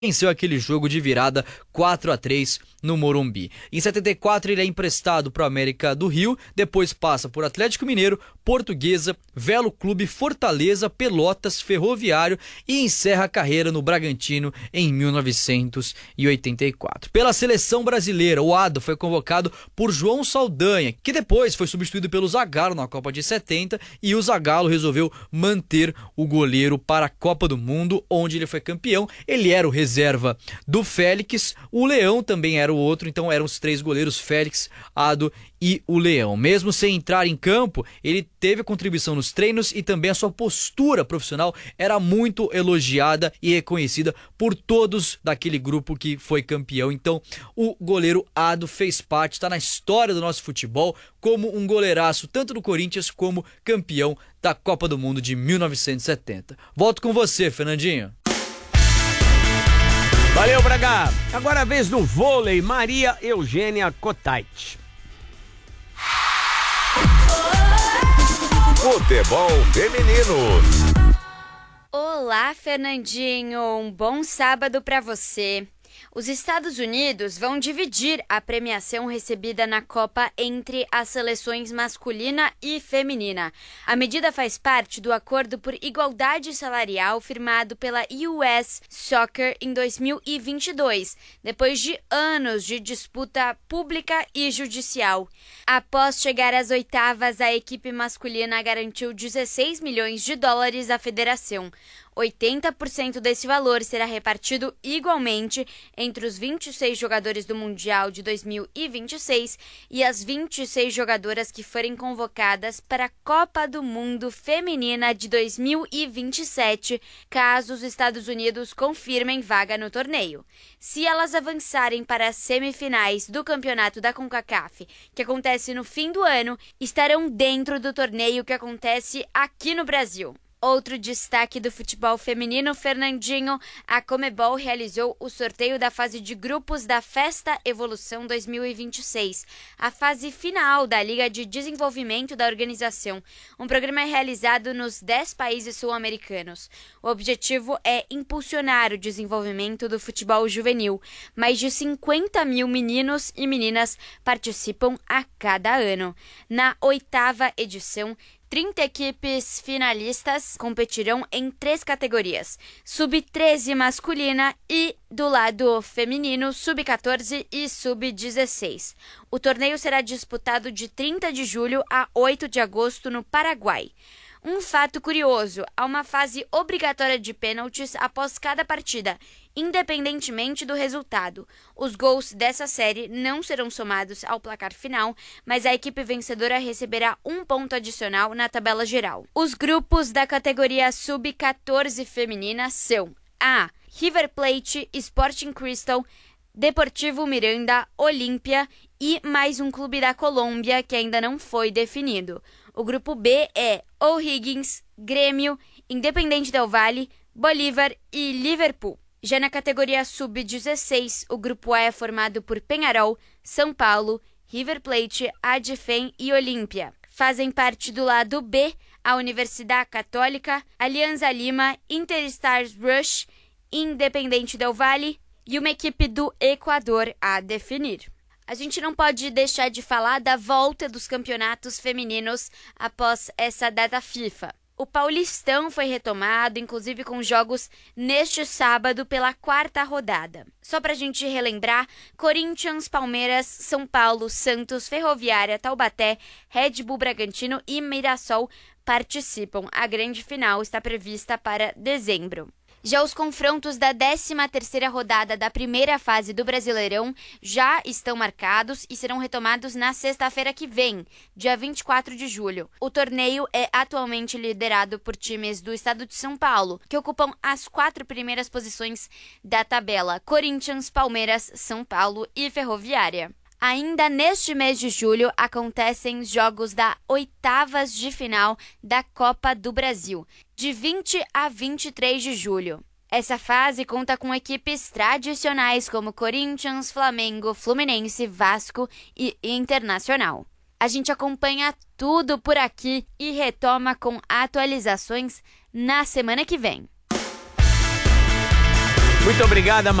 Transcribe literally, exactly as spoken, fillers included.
venceu aquele jogo de virada quatro a três no Morumbi. Em setenta e quatro ele é emprestado para o América do Rio, depois passa por Atlético Mineiro, Portuguesa, Velo Clube, Fortaleza, Pelotas, Ferroviário e encerra a carreira no Bragantino em mil novecentos e oitenta e quatro. Pela seleção brasileira, o Ado foi convocado por João Saldanha, que depois foi substituído pelo Zagallo na Copa de setenta, e o Zagallo resolveu manter o goleiro para a Copa do Mundo, onde ele foi campeão. Ele era o reserva do Félix, o Leão também era o outro, então eram os três goleiros, Félix, Ado e o Leão. Mesmo sem entrar em campo, ele teve contribuição nos treinos e também a sua postura profissional era muito elogiada e reconhecida por todos daquele grupo que foi campeão. Então o goleiro Ado fez parte, está na história do nosso futebol como um goleiraço, tanto do Corinthians como campeão da Copa do Mundo de mil novecentos e setenta. Volto com você, Fernandinho. Valeu, Braga. Agora a vez do vôlei, Maria Eugênia Cotait. Futebol feminino. Olá, Fernandinho. Um bom sábado para você. Os Estados Unidos vão dividir a premiação recebida na Copa entre as seleções masculina e feminina. A medida faz parte do acordo por igualdade salarial firmado pela U S Soccer em dois mil e vinte e dois, depois de anos de disputa pública e judicial. Após chegar às oitavas, a equipe masculina garantiu dezesseis milhões de dólares à federação. oitenta por cento desse valor será repartido igualmente entre os vinte e seis jogadores do Mundial de dois mil e vinte e seis e as vinte e seis jogadoras que forem convocadas para a Copa do Mundo Feminina de dois mil e vinte e sete, caso os Estados Unidos confirmem vaga no torneio. Se elas avançarem para as semifinais do campeonato da CONCACAF, que acontece no fim do ano, estarão dentro do torneio que acontece aqui no Brasil. Outro destaque do futebol feminino, Fernandinho, a Conmebol realizou o sorteio da fase de grupos da Festa Evolução dois mil e vinte e seis, a fase final da Liga de Desenvolvimento da organização. Um programa realizado nos dez países sul-americanos. O objetivo é impulsionar o desenvolvimento do futebol juvenil. Mais de cinquenta mil meninos e meninas participam a cada ano. Na oitava edição, trinta equipes finalistas competirão em três categorias: sub treze masculina e, do lado feminino, sub quatorze e sub dezesseis. O torneio será disputado de trinta de julho a oito de agosto no Paraguai. Um fato curioso, há uma fase obrigatória de pênaltis após cada partida, independentemente do resultado. Os gols dessa série não serão somados ao placar final, mas a equipe vencedora receberá um ponto adicional na tabela geral. Os grupos da categoria sub quatorze feminina são a River Plate, Sporting Cristal, Deportivo Miranda, Olímpia e mais um clube da Colômbia que ainda não foi definido. O grupo B é O'Higgins, Grêmio, Independente Del Valle, Bolívar e Liverpool. Já na categoria sub dezesseis, o grupo A é formado por Peñarol, São Paulo, River Plate, Adfem e Olímpia. Fazem parte do lado B a Universidade Católica, Alianza Lima, Interstars Rush, Independente Del Valle e uma equipe do Equador a definir. A gente não pode deixar de falar da volta dos campeonatos femininos após essa data FIFA. O Paulistão foi retomado, inclusive com jogos neste sábado pela quarta rodada. Só pra gente relembrar, Corinthians, Palmeiras, São Paulo, Santos, Ferroviária, Taubaté, Red Bull Bragantino e Mirassol participam. A grande final está prevista para dezembro. Já os confrontos da décima terceira rodada da primeira fase do Brasileirão já estão marcados e serão retomados na sexta-feira que vem, dia vinte e quatro de julho. O torneio é atualmente liderado por times do estado de São Paulo, que ocupam as quatro primeiras posições da tabela: Corinthians, Palmeiras, São Paulo e Ferroviária. Ainda neste mês de julho acontecem jogos da oitavas de final da Copa do Brasil, de vinte a vinte e três de julho. Essa fase conta com equipes tradicionais como Corinthians, Flamengo, Fluminense, Vasco e Internacional. A gente acompanha tudo por aqui e retoma com atualizações na semana que vem. Muito obrigada,